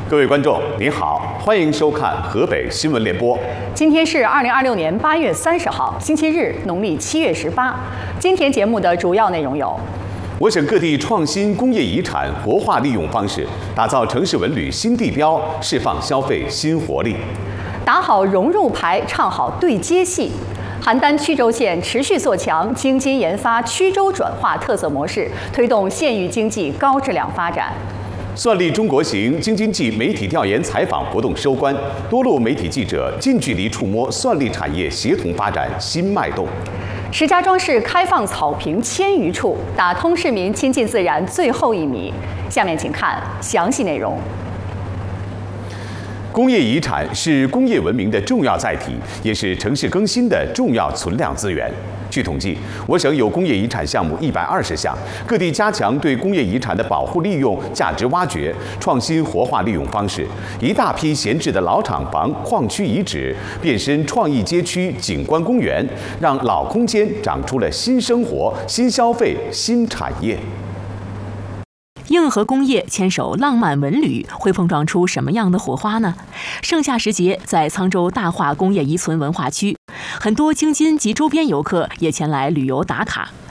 各位观众，您好，欢迎收看河北新闻联播。 今天是2026年8月30号，星期日，农历7月18。今天节目的主要内容有： 我省各地创新工业遗产活化利用方式，打造城市文旅新地标，释放消费新活力； 打好融入牌，唱好对接戏。邯郸曲周县持续做强京津研发曲周转化特色模式，推动县域经济高质量发展。 算力中国行京津冀媒体调研采访活动收官，多路媒体记者近距离触摸算力产业协同发展新脉动。 石家庄市开放草坪1000余处，打通市民亲近自然最后1米。下面请看详细内容。工业遗产是工业文明的重要载体，也是城市更新的重要存量资源。据统计，我省有工业遗产项目120项，各地加强对工业遗产的保护利用、价值挖掘，创新活化利用方式。一大批闲置的老厂房、矿区遗址变身创意街区、景观公园，让老空间长出了新生活、新消费、新产业。 硬核工业牵手浪漫文旅，会碰撞出什么样的火花呢？盛夏时节，在沧州大化工业遗存文化区，很多京津及周边游客也前来旅游打卡。